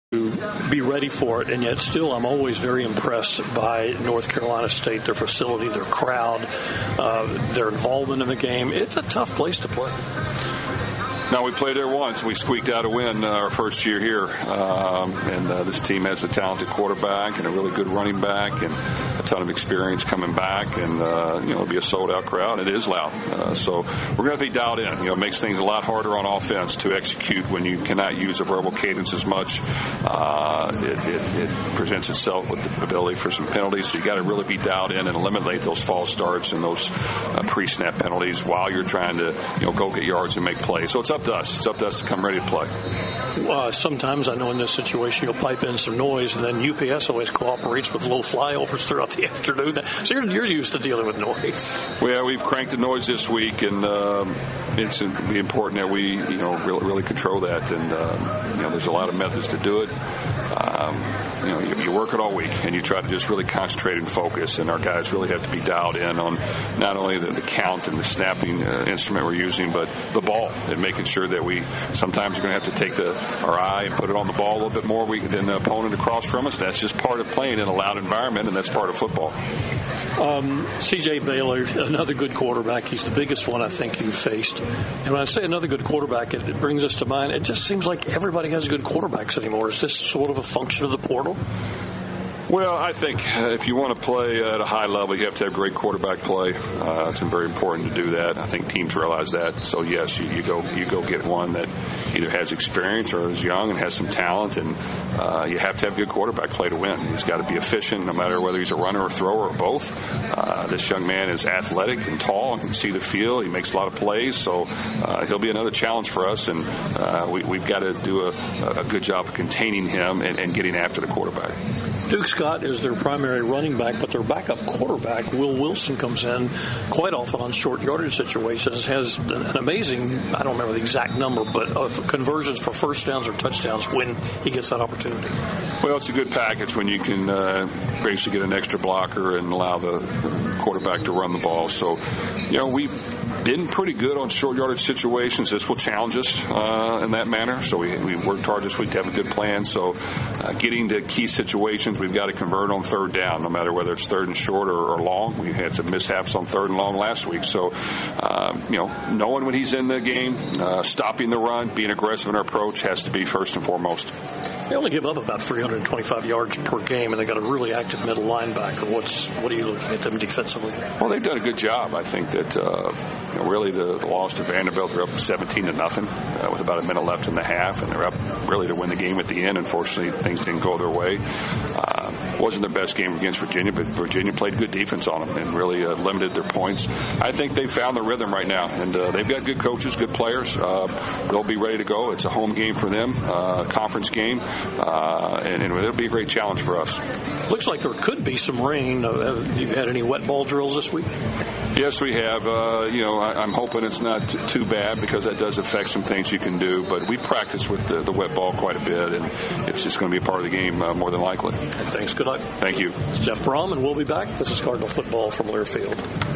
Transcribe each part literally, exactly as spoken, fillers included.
to be ready for it, and yet still I'm always very impressed by North Carolina State, their facility, their crowd, uh, their involvement in the game. It's a tough place to play. Now, we played there once. We squeaked out a win uh, our first year here. Um, and uh, this team has a talented quarterback and a really good running back and a ton of experience coming back. And, uh, you know, it'll be a sold-out crowd. It is loud. Uh, so we're going to be dialed in. You know, it makes things a lot harder on offense to execute when you cannot use a verbal cadence as much. Uh, it, it, it presents itself with the ability for some penalties. So you got to really be dialed in and eliminate those false starts and those uh, pre-snap penalties while you're trying to, you know, go get yards and make plays. So it's up to us. It's up to us to come ready to play. Uh, sometimes I know in this situation you'll pipe in some noise, and then U P S always cooperates with low flyovers throughout the afternoon. So you're, you're used to dealing with noise. Well, yeah, we've cranked the noise this week, and um, it's be important that we, you know, really, really control that. And um, you know, there's a lot of methods to do it. Um, you know, you, you work it all week, and you try to just really concentrate and focus. And our guys really have to be dialed in on not only the, the count and the snapping uh, instrument we're using, but the ball and making sure that we sometimes you're going to have to take the, our eye and put it on the ball a little bit more we, than the opponent across from us. That's just part of playing in a loud environment, and that's part of football. Um, C J Baylor, another good quarterback. He's the biggest one I think you've faced. And when I say another good quarterback, it, it brings us to mind, it just seems like everybody has good quarterbacks anymore. Is this sort of a function of the portal? Well, I think uh, if you want to play at a high level, you have to have great quarterback play. Uh, it's very important to do that. I think teams realize that. So yes, you, you go you go get one that either has experience or is young and has some talent, and uh, you have to have good quarterback play to win. He's got to be efficient, no matter whether he's a runner or thrower or both. Uh, this young man is athletic and tall and can see the field. He makes a lot of plays, so uh, he'll be another challenge for us, and uh, we, we've got to do a, a good job of containing him and, and getting after the quarterback. Duke Scott is their primary running back, but their backup quarterback, Will Wilson, comes in quite often on short yardage situations, has an amazing, I don't remember the exact number, but of conversions for first downs or touchdowns when he gets that opportunity. Well, it's a good package when you can uh, basically get an extra blocker and allow the quarterback to run the ball. So, you know, we've been pretty good on short yardage situations. This will challenge us uh, in that manner. So we, we worked hard this week to have a good plan. So uh, getting to key situations, we've got to convert on third down, no matter whether it's third and short or, or long. We had some mishaps on third and long last week. So, uh, you know, knowing when he's in the game, uh, stopping the run, being aggressive in our approach has to be first and foremost. They only give up about three hundred twenty-five yards per game, and they got a really active middle linebacker. What's what are you looking at them defensively? Well, they've done a good job. I think that uh, you know, really the, the loss to Vanderbilt, they're up seventeen to nothing uh, with about a minute left in the half, and they're up really to win the game at the end. Unfortunately, things didn't go their way. Uh, wasn't their best game against Virginia, but Virginia played good defense on them and really uh, limited their points. I think they've found their rhythm right now, and uh, they've got good coaches, good players. Uh, they'll be ready to go. It's a home game for them, uh, conference game, uh, and, and it'll be a great challenge for us. Looks like there could be some rain. Uh, have you had any wet ball drills this week? Yes, we have. Uh, you know, I, I'm hoping it's not t- too bad because that does affect some things you can do. But we practice with the, the wet ball quite a bit, and it's just going to be a part of the game uh, more than likely. Thanks. Good luck. Thank you. It's Jeff Brom, and we'll be back. This is Cardinal Football from Learfield.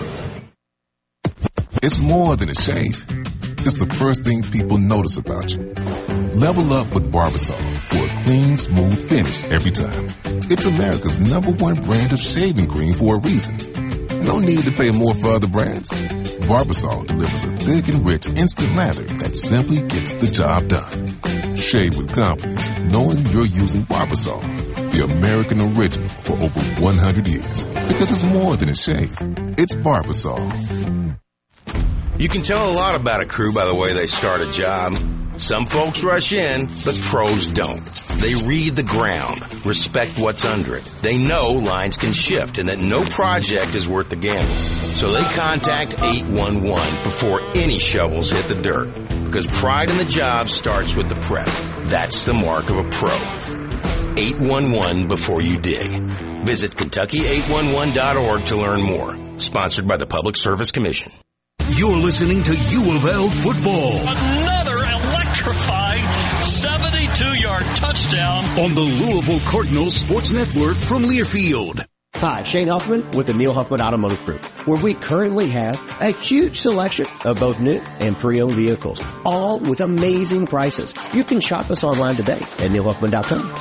It's more than a shave. It's the first thing people notice about you. Level up with Barbasol for a clean, smooth finish every time. It's America's number one brand of shaving cream for a reason. No need to pay more for other brands. Barbasol delivers a thick and rich instant lather that simply gets the job done. Shave with confidence, knowing you're using Barbasol, the American original, for over one hundred years. Because it's more than a shave. It's Barbasol. You can tell a lot about a crew by the way they start a job. Some folks rush in, but pros don't. They read the ground, respect what's under it. They know lines can shift and that no project is worth the gamble. So they contact eight one one before any shovels hit the dirt. Because pride in the job starts with the prep. That's the mark of a pro. eight one one before you dig. Visit Kentucky eight one one dot org to learn more. Sponsored by the Public Service Commission. You're listening to U of L football. Another electrifying seventy-two-yard touchdown on the Louisville Cardinals Sports Network from Learfield. Hi, Shane Huffman with the Neil Huffman Automotive Group, where we currently have a huge selection of both new and pre-owned vehicles, all with amazing prices. You can shop us online today at neil huffman dot com.